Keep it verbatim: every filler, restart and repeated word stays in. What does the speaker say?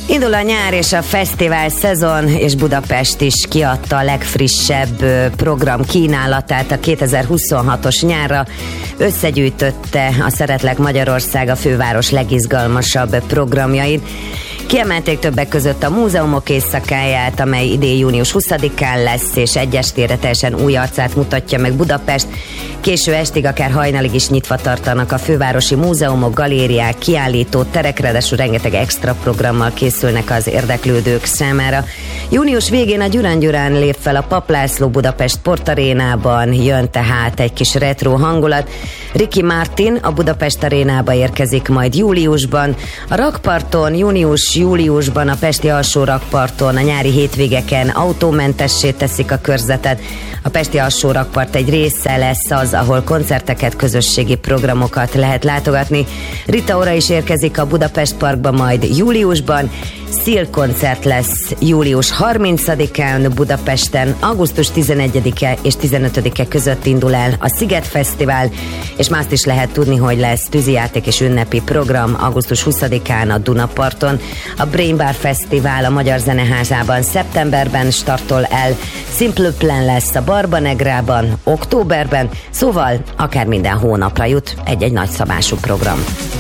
Indul a nyár és a fesztivál szezon, és Budapest is kiadta a legfrissebb program kínálatát a kétezer-huszonhatos nyárra. Összegyűjtötte a Szeretlek Magyarország a főváros legizgalmasabb programjait. Kiemelték többek között a múzeumok éjszakáját, amely idén június huszadikán lesz, és egy estére teljesen új arcát mutatja meg Budapest. Késő estig, akár hajnalig is nyitva tartanak a fővárosi múzeumok, galériák, kiállító terek, ráadásul rengeteg extra programmal készülnek az érdeklődők számára. Június végén a Gyurán-Gyurán lép fel a Papp László Budapest Sportarénában, jön tehát egy kis retro hangulat. Ricky Martin a Budapest Arénába érkezik majd júliusban. A rakparton június-júliusban, a pesti alsó rakparton a nyári hétvégeken autómentessé teszik a körzetet. A pesti alsó rakpart egy része lesz az, ahol koncerteket, közösségi programokat lehet látogatni. Rita Ora is érkezik a Budapest Parkba majd júliusban. Szil koncert lesz július harmincadikán Budapesten, augusztus tizenegyedike és tizenötödike között indul el a Sziget Fesztivál, és mást is lehet tudni, hogy lesz tűzijáték és ünnepi program augusztus huszadikán a Dunaparton. A Brain Bar Fesztivál a Magyar Zeneházában szeptemberben startol el, Simple Plan lesz a Barbanegrában októberben, szóval akár minden hónapra jut egy-egy nagyszabású program.